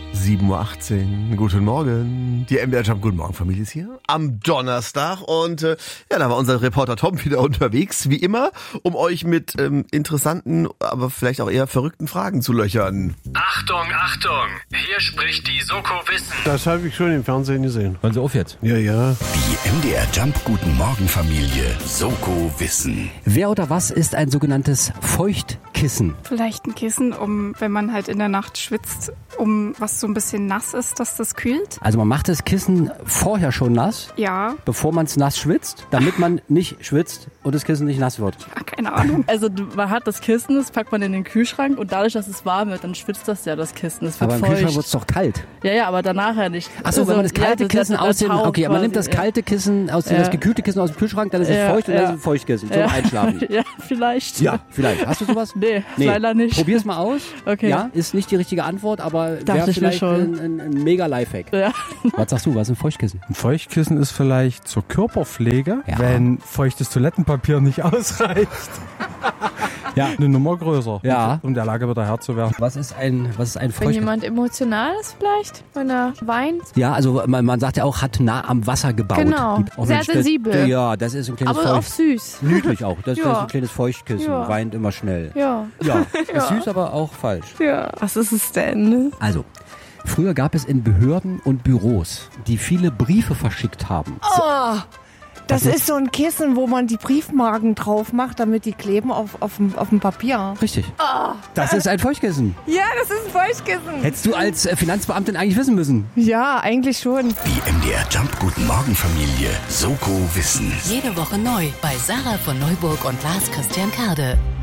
7.18 Uhr. Guten Morgen. Die MDR Jump Guten Morgen Familie ist hier am Donnerstag und da war unser Reporter Tom wieder unterwegs, wie immer, um euch mit interessanten, aber vielleicht auch eher verrückten Fragen zu löchern. Achtung, Achtung! Hier spricht die Soko Wissen. Das habe ich schon im Fernsehen gesehen. Hören Sie auf jetzt. Ja. Die MDR Jump Guten Morgen Familie Soko Wissen. Wer oder was ist ein sogenanntes Feuchtkissen? Vielleicht ein Kissen, wenn man halt in der Nacht schwitzt, was so ein bisschen nass ist, dass das kühlt. Also man macht das Kissen vorher schon nass, Ja, bevor man es nass schwitzt, damit man nicht schwitzt und das Kissen nicht nass wird. keine Ahnung. Also man hat das Kissen, das packt man in den Kühlschrank und dadurch, dass es warm wird, dann schwitzt das Kissen. Das wird Aber im feucht. Kühlschrank wird es doch kalt. Ja, aber danach ja nicht. Achso, wenn man das kalte Kissen aus dem... Okay, man nimmt das kalte Kissen, das gekühlte Kissen aus dem Kühlschrank, dann ist es feucht und dann ist es ein Feuchtkissen zum Einschlafen. Ja, vielleicht. Ja, vielleicht. Hast du sowas? Nee, leider nicht. Probier's mal aus. Okay. Ja, ist nicht die richtige Antwort, aber Dachte wäre ich mir vielleicht schon. ein mega Lifehack. Ja. Was sagst du, was ist ein Feuchtkissen? Ein Feuchtkissen ist vielleicht zur Körperpflege, Ja. wenn feuchtes Toilettenpapier nicht ausreicht. Ja. Eine Nummer größer, Ja. um der Lage wieder Herr zu werden. Was ist ein Wenn Feuchtkissen? jemand emotional ist vielleicht, wenn er weint. Ja, also man sagt ja auch, hat nah am Wasser gebaut. Genau. Auch Sehr Mensch, sensibel. Ja, das ist ein kleines Aber auch süß. Niedlich auch. Das ist Ja. ein kleines Feuchtkissen. Ja. Weint immer schnell. Ja. Ja, ist süß, aber auch falsch. Ja. Was ist es denn? Also, früher gab es in Behörden und Büros, die viele Briefe verschickt haben. Das ist so ein Kissen, wo man die Briefmarken drauf macht, damit die kleben auf dem Papier. Richtig. Das ist ein Feuchtkissen. Ja, das ist ein Feuchtkissen. Hättest du als Finanzbeamtin eigentlich wissen müssen. Ja, eigentlich schon. Die MDR Jump Guten Morgen Familie Soko Wissen. Jede Woche neu bei Sarah von Neuburg und Lars Christian Kade.